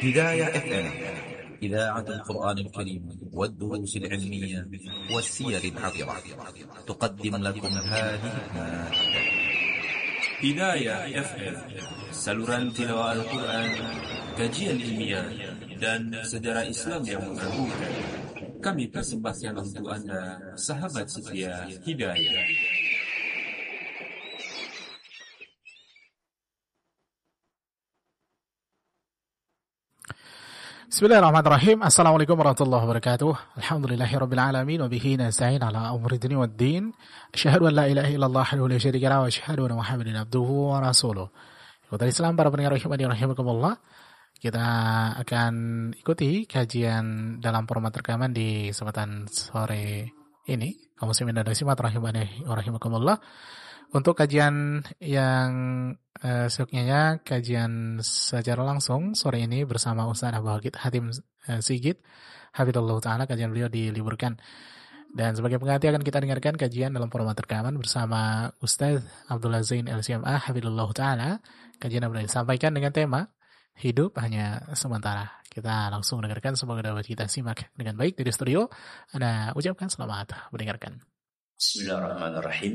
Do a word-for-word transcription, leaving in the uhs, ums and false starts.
هداية اف ام، إذاعة القرآن الكريم والدروس العلمية والسير العبرة، تقدم لكم هذه المادة. Hidayah F M, saluran tilawah Al-Quran, kajian ilmiah, dan sejarah Islam yang mengagumkan. Kami persembahkan untuk Anda, sahabat setia Hidayah. Bismillahirrahmanirrahim. Assalamualaikum warahmatullahi wabarakatuh. Alhamdulillahirabbil alamin wa bihi nasta'in ala umuri dunya waddin. Asyhadu an la ilaha illallah wahdahu la syarika lahu wa asyhadu anna Muhammadan abduhu wa rasuluh. Ikhwatal Islam, para pendengar rahimani rahimakumullah. Kita akan ikuti kajian dalam format rekaman di kesempatan sore ini. Kaum muslimin dan muslimat rahimani rahimakumullah. Untuk kajian yang uh, selanjutnya, kajian secara langsung sore ini bersama Ustaz Abdul Hatim uh, Sigit, hafizallahu ta'ala. Kajian beliau diliburkan. Dan sebagai pengganti akan kita dengarkan kajian dalam format rekaman bersama Ustaz Abdullah Zain L C M A, hafizallahu ta'ala. Kajian yang beliau disampaikan dengan tema hidup hanya sementara. Kita langsung dengarkan, semoga dapat kita simak dengan baik dari studio. Anda ucapkan selamat mendengarkan. Bismillahirrahmanirrahim.